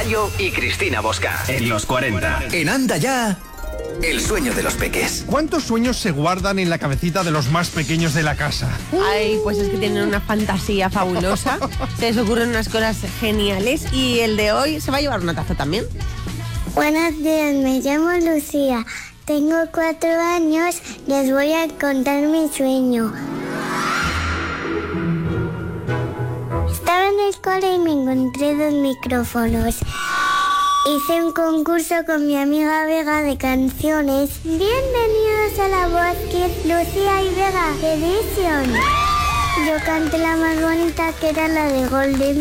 Pelayo y Cristina Bosca. En los 40. En Anda Ya, el sueño de los peques. ¿Cuántos sueños se guardan en la cabecita de los más pequeños de la casa? Ay, pues es que tienen una fantasía fabulosa. Se les ocurren unas cosas geniales. Y el de hoy se va a llevar una taza también. Buenos días, me llamo Lucía. Tengo 4 años. Les voy a contar mi sueño. Estaba en el cole y me encontré 2 micrófonos. Hice un concurso con mi amiga Vega de canciones. Bienvenidos a La Voz Kids, Lucía y Vega Edition. Yo canté la más bonita, que era la de Golden